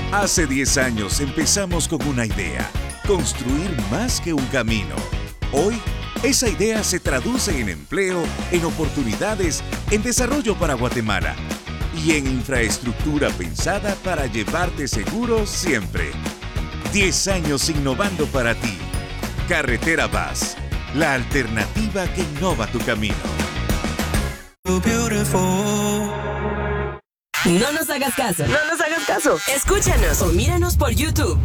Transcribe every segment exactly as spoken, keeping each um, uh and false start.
Hace diez años empezamos con una idea, construir más que un camino. Hoy, esa idea se traduce en empleo, en oportunidades, en desarrollo para Guatemala y en infraestructura pensada para llevarte seguro siempre. diez años innovando para ti. Carretera Vaz, la alternativa que innova tu camino. No nos hagas caso. No nos hagas caso. Escúchanos o míranos por YouTube.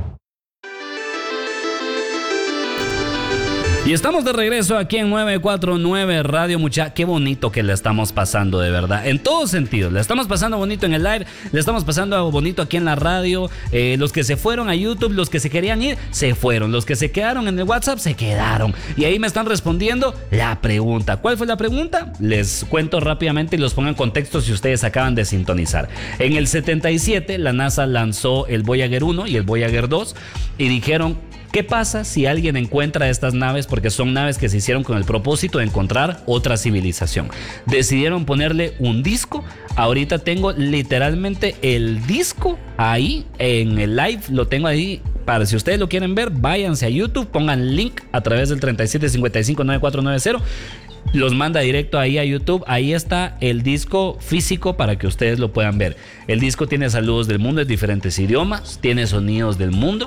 Y estamos de regreso aquí en nueve cuatro nueve Radio Mucha. Qué bonito que le estamos pasando, de verdad. En todos sentidos. Le estamos pasando bonito en el live. Le estamos pasando bonito aquí en la radio. Eh, los que se fueron a YouTube, los que se querían ir, se fueron. Los que se quedaron en el WhatsApp, se quedaron. Y ahí me están respondiendo la pregunta. ¿Cuál fue la pregunta? Les cuento rápidamente y los pongo en contexto si ustedes acaban de sintonizar. En el setenta y siete, la NASA lanzó el Voyager uno y el Voyager dos y dijeron: ¿qué pasa si alguien encuentra estas naves? Porque son naves que se hicieron con el propósito de encontrar otra civilización. Decidieron ponerle un disco. Ahorita tengo literalmente el disco ahí en el live. Lo tengo ahí. Para si ustedes lo quieren ver, váyanse a YouTube, pongan link a través del treinta y siete cincuenta y cinco noventa y cuatro noventa. Los manda directo ahí a YouTube. Ahí está el disco físico para que ustedes lo puedan ver. El disco tiene saludos del mundo en diferentes idiomas, tiene sonidos del mundo,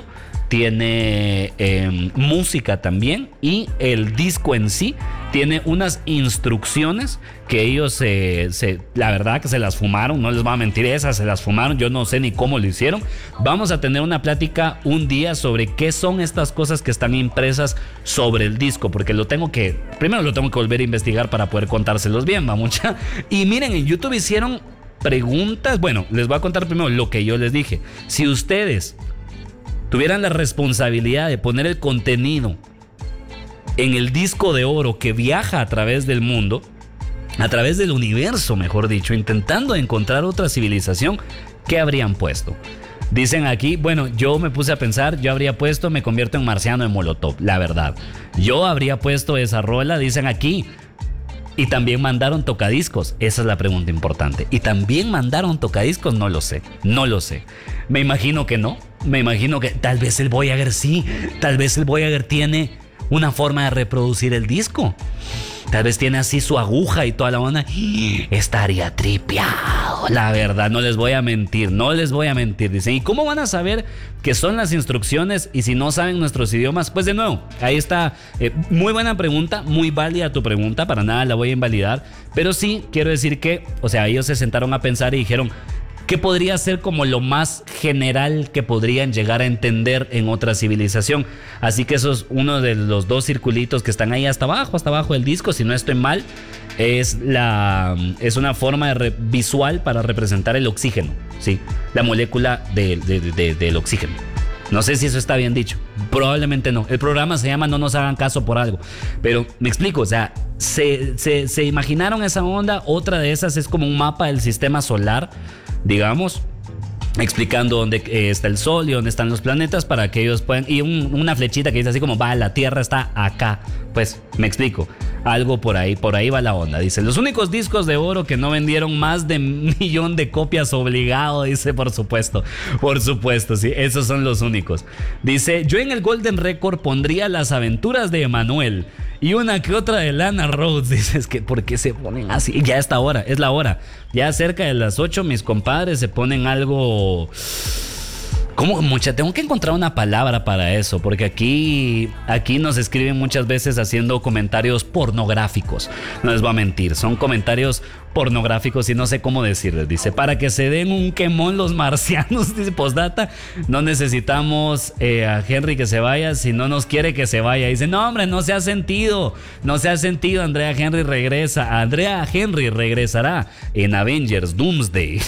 tiene eh, música también, y el disco en sí tiene unas instrucciones que ellos eh, se, la verdad que se las fumaron, no les voy a mentir, esas se las fumaron, yo no sé ni cómo lo hicieron. Vamos a tener una plática un día sobre qué son estas cosas que están impresas sobre el disco, porque lo tengo que, primero lo tengo que volver a investigar para poder contárselos bien, va mucha. Y miren, en YouTube hicieron preguntas. Bueno, les voy a contar primero lo que yo les dije. Si ustedes tuvieran la responsabilidad de poner el contenido en el disco de oro que viaja a través del mundo, a través del universo, mejor dicho, intentando encontrar otra civilización, ¿qué habrían puesto? Dicen aquí, bueno, yo me puse a pensar, yo habría puesto Me convierto en marciano de Molotov, la verdad. Yo habría puesto esa rola, dicen aquí. Y también mandaron tocadiscos. Esa es la pregunta importante. ¿Y también mandaron tocadiscos? No lo sé. No lo sé. Me imagino que no. Me imagino que tal vez el Voyager sí. Tal vez el Voyager tiene una forma de reproducir el disco. Tal vez tiene así su aguja y toda la onda. Estaría tripeado, la verdad, no les voy a mentir, no les voy a mentir. Dicen, ¿y cómo van a saber qué son las instrucciones? Y si no saben nuestros idiomas, pues de nuevo, ahí está. Eh, muy buena pregunta, muy válida tu pregunta, para nada la voy a invalidar. Pero sí, quiero decir que, o sea, ellos se sentaron a pensar y dijeron, ¿qué podría ser como lo más general que podrían llegar a entender en otra civilización? Así que eso es uno de los dos circulitos que están ahí hasta abajo, hasta abajo del disco, si no estoy mal. Es, la, es una forma de re, visual para representar el oxígeno, ¿sí? La molécula de, de, de, del oxígeno. No sé si eso está bien dicho, probablemente no. El programa se llama No nos hagan caso por algo. Pero me explico, o sea, se, se, se imaginaron esa onda. Otra de esas es como un mapa del sistema solar, digamos, explicando dónde está el Sol y dónde están los planetas para que ellos puedan, y un, una flechita que dice así como, va, la Tierra está acá. Pues me explico, algo por ahí, por ahí va la onda. Dice, los únicos discos de oro que no vendieron más de un millón de copias obligado, dice, por supuesto, por supuesto, sí, esos son los únicos. Dice, yo en el Golden Record pondría Las aventuras de Emanuel y una que otra de Lana Rhodes. Dices que ¿por qué se ponen así? Ya esta hora, es la hora. Ya cerca de las ocho, mis compadres se ponen algo... ¿Cómo? Mucha, tengo que encontrar una palabra para eso, porque aquí, aquí nos escriben muchas veces haciendo comentarios pornográficos. No les voy a mentir, son comentarios pornográficos y no sé cómo decirles. Dice, para que se den un quemón los marcianos, dice postdata, no necesitamos eh, a Henry que se vaya, si no nos quiere que se vaya. Dice, no hombre, no se ha sentido, no se ha sentido, Andrea Henry regresa, Andrea Henry regresará en Avengers Doomsday.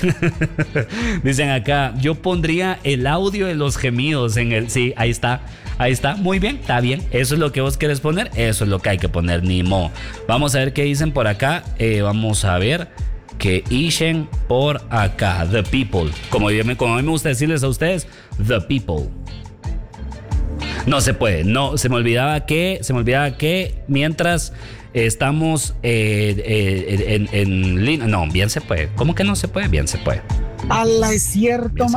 Dicen acá, yo pondría el audio de los gemidos en el, sí, ahí está. Ahí está, muy bien, está bien. Eso es lo que vos querés poner, eso es lo que hay que poner, ni mo. Vamos a ver qué dicen por acá. Eh, vamos a ver qué dicen por acá. The people. Como, yo me, como a mí me gusta decirles a ustedes, the people. No se puede, no, se me olvidaba que, se me olvidaba que mientras estamos eh, eh, en, en línea, no, bien se puede. ¿Cómo que no se puede? Bien se puede. Ala, es cierto,